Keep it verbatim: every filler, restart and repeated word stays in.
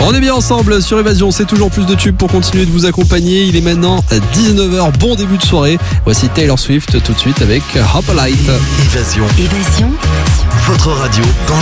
On est bien ensemble sur Évasion, c'est toujours plus de tubes pour continuer de vous accompagner. Il est maintenant à dix-neuf heures, bon début de soirée. Voici Taylor Swift tout de suite avec Hop Light. Évasion. Évasion. Votre radio dans